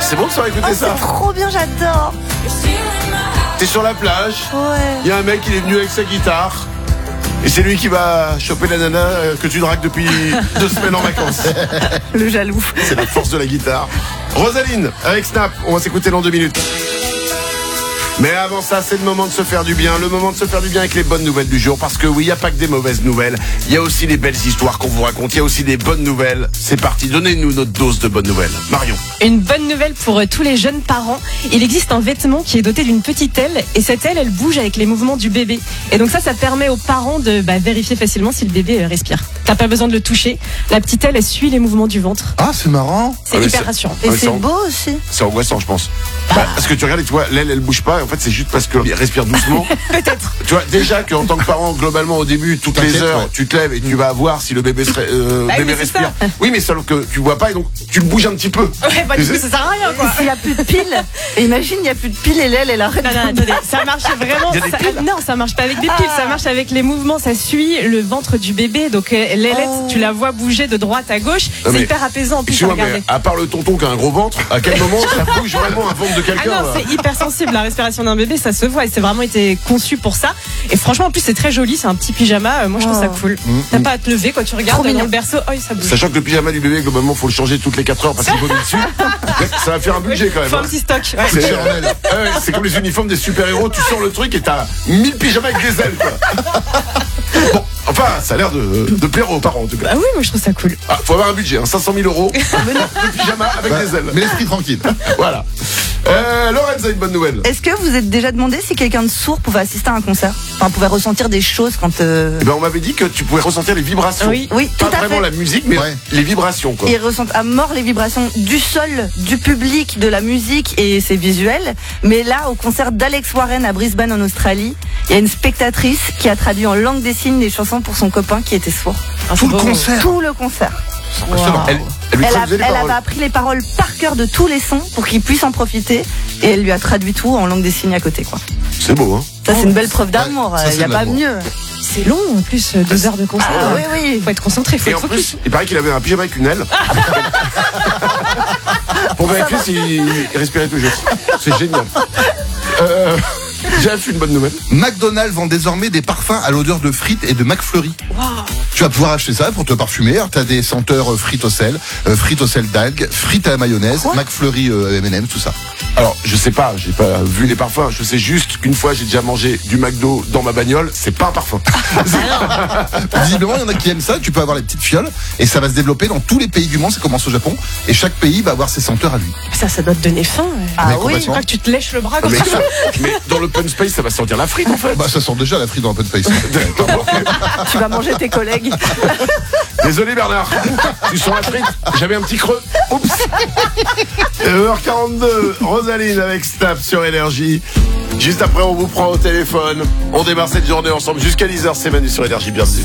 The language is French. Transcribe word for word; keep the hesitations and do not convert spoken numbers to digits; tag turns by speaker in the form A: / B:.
A: C'est bon de se faire écouter
B: Oh,
A: ça.
B: c'est trop bien, j'adore.
A: T'es sur la plage,
B: Ouais.
A: il y a un mec, il est venu avec sa guitare. Et c'est lui qui va choper la nana que tu dragues depuis deux semaines en vacances.
B: Le jaloux.
A: C'est la force de la guitare. Rosaline, avec Snap, on va s'écouter dans deux minutes. Mais avant ça, c'est le moment de se faire du bien. Le moment de se faire du bien avec les bonnes nouvelles du jour. Parce que oui, il n'y a pas que des mauvaises nouvelles. Il y a aussi des belles histoires qu'on vous raconte. Il y a aussi des bonnes nouvelles. C'est parti, donnez-nous notre dose de bonnes nouvelles. Marion.
C: Une bonne nouvelle pour euh, tous les jeunes parents. Il existe un vêtement qui est doté d'une petite aile. Et cette aile, elle bouge avec les mouvements du bébé. Et donc ça, ça permet aux parents de bah, vérifier facilement si le bébé euh, respire. T'as pas besoin de le toucher. La petite aile, elle suit les mouvements du ventre.
D: Ah, c'est marrant.
C: C'est
A: Ah, mais
C: hyper
A: c'est-
C: rassurant.
B: Et
A: Ouais,
B: c'est
A: ça, on-
B: beau aussi.
A: C'est angoissant, je pense. Bah, parce que tu regardes et tu vois, l'aile, elle bouge pas. Et en fait, c'est juste parce qu'il respire doucement.
C: Peut-être.
A: Tu vois, déjà qu'en tant que parent, globalement, au début, toutes les
D: T'inquiète,
A: heures,
D: ouais.
A: tu te lèves et tu vas voir si le bébé, serait, euh,
C: Bah oui,
A: bébé
C: mais c'est
A: respire. Oui, mais sauf que tu vois pas et donc tu le bouges un petit peu.
C: Ouais, bah, du coup, ça sert à rien, quoi.
B: S'il n'y a plus de piles, et imagine, il n'y a plus de piles et l'aile, elle arrête.
C: Non, non, attendez, ça marche vraiment.
A: Il y a des
C: ça-
A: piles
C: non, ça marche pas avec des piles, ça marche avec les mouvements. Ça suit le ventre du bébé. Donc, euh, l'ailette,
B: Oh.
C: tu la vois bouger de droite à gauche.
A: Non, mais-
C: C'est hyper apaisant en plus à
A: Excuse-moi, mais
C: regarder.
A: à part le tonton qui a un gros ventre, à quel moment ça bouge vraiment un ventre de
C: Ah
A: quelqu'un
C: non,
A: là
C: c'est hyper sensible. La respiration d'un bébé, ça se voit et c'est vraiment été conçu pour ça. Et franchement, en plus, c'est très joli. C'est un petit pyjama. Euh, Moi, je trouve ça
B: Oh.
C: cool. T'as pas à te lever quand tu regardes
B: Trop
C: dans
B: mignon.
C: le berceau. Oh, ça bouge.
A: Sachant que le pyjama du bébé, globalement, faut le changer toutes les quatre heures parce qu'il vomit dessus. Ça va faire un budget quand même.
C: Faut un
A: hein.
C: petit stock. Ouais.
A: C'est
D: Charnel.
A: Ah ouais, c'est comme les uniformes des super-héros, tu sors le truc et t'as mille pyjamas avec des ailes quoi. Bon, enfin, ça a l'air de, de plaire aux parents en tout cas.
C: Ah oui, moi, je trouve ça cool.
A: Ah, faut avoir un budget, hein, cinq cent mille euros de pyjama avec
D: Bah,
A: des ailes.
D: mais l'esprit tranquille.
A: Voilà. Euh, Lorenz a une bonne nouvelle.
B: Est-ce que vous êtes déjà demandé si quelqu'un de sourd pouvait assister à un concert? Enfin, pouvait ressentir des choses quand. euh,
A: Eh ben, on m'avait dit que tu pouvais ressentir les vibrations.
C: Oui.
B: Oui, tout
A: Pas
B: à
A: vraiment
B: fait.
A: la musique, mais
D: Ouais.
A: les vibrations quoi.
B: Ils ressentent à mort les vibrations du sol, du public, de la musique et c'est visuel. Mais là, au concert d'Alex Warren à Brisbane en Australie, il y a une spectatrice qui a traduit en langue des signes des chansons pour son copain qui était sourd.
D: Tout le concert.
B: Tout le concert.
D: C'est impressionnant.
A: Elle, elle lui
B: Elle, a-
A: traduisait les
B: elle
A: paroles.
B: avait appris les paroles par cœur de tous les sons pour qu'il puisse en profiter et elle lui a traduit tout en langue des signes à côté, quoi.
A: C'est beau, hein.
B: Ça, c'est une belle preuve d'amour.
D: Ouais, ça,
B: Il
D: c'est
B: n'y a
D: de
B: pas
D: l'amour.
B: mieux.
C: C'est long en plus, euh, deux heures de concert.
B: Ah, oui, oui.
C: Faut être concentré, faut
A: Et en
C: être focus.
A: plus, il paraît qu'il avait un pyjama avec une aile. Pour vérifier s'il respirait toujours. C'est génial. Euh, Jeff, une bonne nouvelle.
D: McDonald's vend désormais des parfums à l'odeur de frites et de McFlurry. Tu vas pouvoir acheter ça pour te parfumer. Alors, t'as des senteurs euh, frites au sel, euh, frites au sel d'algues, frites à la mayonnaise,
B: Quoi
D: McFlurry euh, M and M's, tout ça.
A: Alors, je sais pas, j'ai pas vu les parfums. Je sais juste qu'une fois, j'ai déjà mangé du McDo dans ma bagnole. C'est pas un parfum.
D: Visiblement, il y en a qui aiment ça. Tu peux avoir les petites fioles et ça va se développer dans tous les pays du monde. Ça commence au Japon et chaque pays va avoir ses senteurs à lui.
C: Ça, ça doit te donner faim. ouais.
B: Ah
D: Mais
B: oui.
C: Je
D: complètement.
C: crois que tu te lèches le bras comme
A: mais,
C: ça.
A: mais dans l'open space, ça va sentir la frite en fait.
D: Bah, ça sent déjà la frite dans un peu de face.
B: Tu vas manger tes collègues.
A: Désolé Bernard, tu sens la frite. J'avais un petit creux. Oups. neuf heures quarante-deux, Rosaline avec Snap sur Énergie. Juste après, on vous prend au téléphone. On démarre cette journée ensemble jusqu'à dix heures. C'est Manu sur Énergie, bienvenue.